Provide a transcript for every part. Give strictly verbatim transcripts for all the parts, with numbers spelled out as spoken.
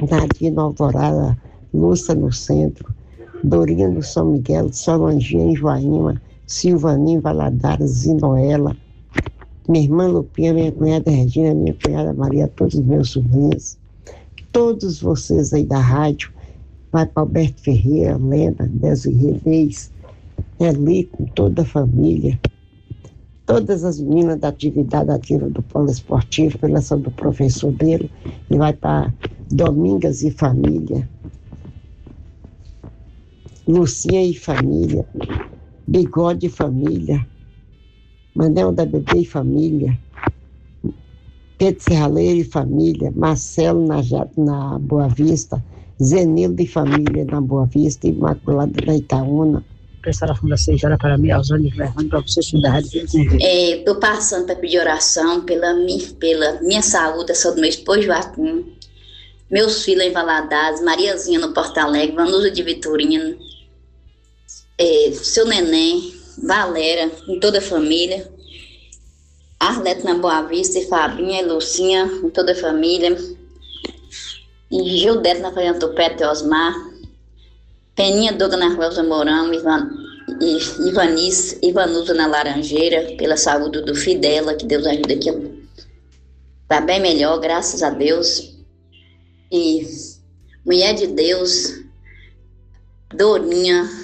Nadina Alvorada, Lúcia no centro, Dorinha no São Miguel, Solangia em Joaíma, Silvaninha em Valadares, Zinoela, minha irmã Lupinha, minha cunhada Regina, minha cunhada Maria, todos os meus sobrinhos, todos vocês aí da rádio, vai para Alberto Ferreira, Lena, Desirê Reis, Eli, com toda a família, todas as meninas da atividade ativa do Polo Esportivo, pela ação do professor dele, e vai para Domingas e família, Lucinha e família, Bigode e família, Manel da Bebê e família, Pedro Serraleiro e família, Marcelo na, na Boa Vista, Zenildo e família na Boa Vista, Imaculada na Itaúna. Prestar a Fundação Seijara para mim, aos anos vergonha para você estudar. Estou passando para pedir oração pela, pela minha saúde, a saúde do meu esposo Joaquim, meus filhos em Valadares, Mariazinha no Porto Alegre, Vanusa de Vitorino, é, seu neném, Valéria, com toda a família, Arlete na Boa Vista, e Fabrinha e Lucinha, com toda a família, e Gildete na Fazenda Tupete e Osmar, Peninha Doga na Rosa Mourão, Ivan, e Ivanice, Ivanusa na Laranjeira, pela saúde do Fidela, que Deus ajude aqui. Está bem melhor, graças a Deus. E mulher de Deus, Dorinha,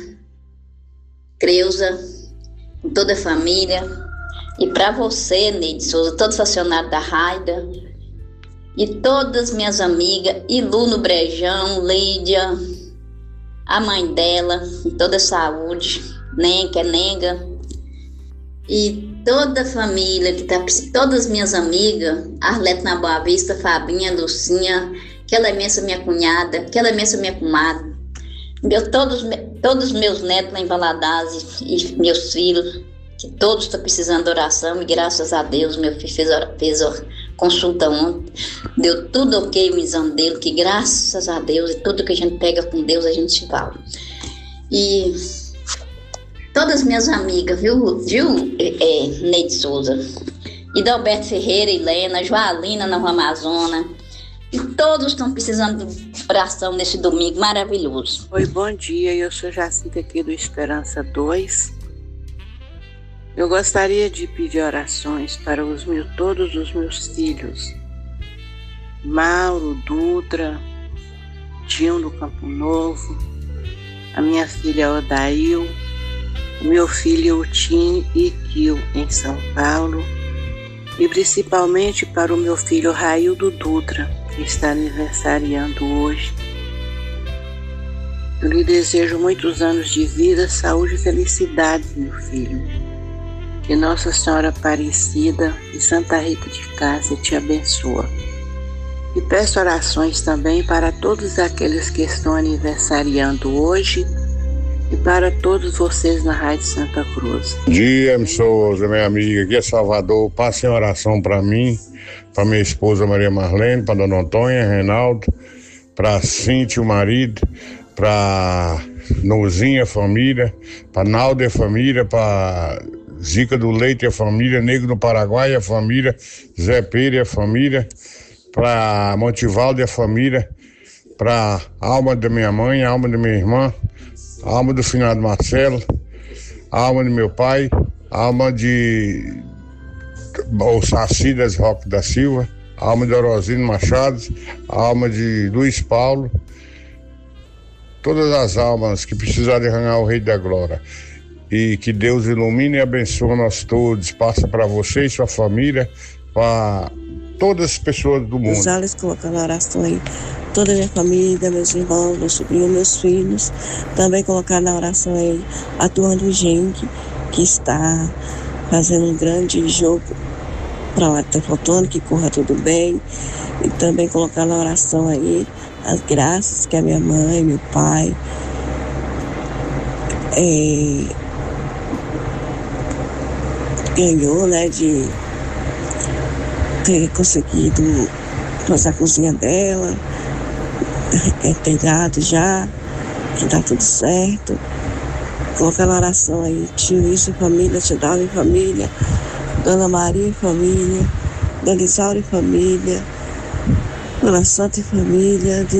Creuza, com toda a família. E para você, Neide Souza, todos os funcionários da Raida, e todas minhas amigas, Ilu no Brejão, Lídia, a mãe dela, com toda a saúde, Nenca, Nenga, e toda a família, que tá, todas as minhas amigas, Arlete na Boa Vista, Fabinha, Lucinha, aquela imensa minha cunhada, aquela imensa minha comadre, meu, todos, todos os meus netos lá em Valadares e meus filhos, que todos estão precisando de oração, e graças a Deus, meu filho fez, fez a consulta ontem, deu tudo ok o exame dele, que graças a Deus, e tudo que a gente pega com Deus, a gente fala. E todas as minhas amigas, viu, viu é, Neide Souza, e da Alberto Ferreira, Helena, Joalina na Rua Amazônia, e todos estão precisando de oração nesse domingo maravilhoso. Oi, bom dia, eu sou Jacinta aqui do Esperança dois. Eu gostaria de pedir orações para os meus, todos os meus filhos, Mauro, Dutra, Dinho do Campo Novo, a minha filha Odail, o meu filho Eutim e Kio em São Paulo, e principalmente para o meu filho Raildo Dutra, que está aniversariando hoje. Eu lhe desejo muitos anos de vida, saúde e felicidade, meu filho. Que Nossa Senhora Aparecida e Santa Rita de Cássia te abençoe. E peço orações também para todos aqueles que estão aniversariando hoje e para todos vocês na Rádio Santa Cruz. Bom dia, M. Souza, minha amiga, aqui é Salvador. Passem oração para mim, para minha esposa Maria Marlene, para Dona Antônia, Reinaldo, para Cíntia, o marido, para Nozinha, família, para Nalda, família, para Zica do Leite, a família, Negro do Paraguai, a família, Zé Peire, a família, para Montevaldo, a família, para alma da minha mãe, alma da minha irmã, alma do finado Marcelo, alma do meu pai, alma de o Saci das Roque da Silva, alma de Orosino Machado, alma de Luiz Paulo, todas as almas que precisarem arranhar o Rei da Glória. E que Deus ilumine e abençoe nós todos, passa para você e sua família, para todas as pessoas do mundo. Os Alex colocando a oração aí, toda a minha família, meus irmãos, meus sobrinhos, meus filhos, também colocar na oração aí a turma do Genk, que está fazendo um grande jogo para lá que está faltando, que corra tudo bem, e também colocar na oração aí as graças que a minha mãe, meu pai, é, ganhou, né, de ter conseguido fazer a cozinha dela, é telhado já, que tá tudo certo. Colocar na oração aí, tio Isso e família, tio Dalva e família, Dona Maria e família, Dona Isaura e família, Dona Santa e família,